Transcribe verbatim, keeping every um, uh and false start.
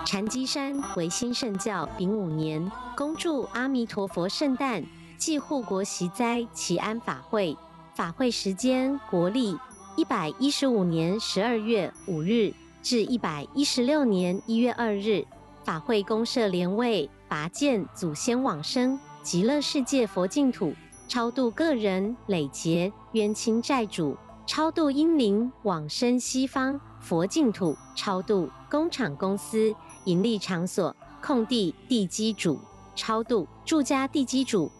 禅机山为新圣教丙午年，恭祝阿弥陀佛圣诞暨护国息灾祈安法会。法会时间国历一百一十五年十二月五日至一百一十六年一月二日。法会公设莲位，拔见祖先往生极乐世界佛净土，超度个人累劫冤亲债主，超度阴灵往生西方佛净土，超度工厂公司盈利场所空地地基主，超度住家地基主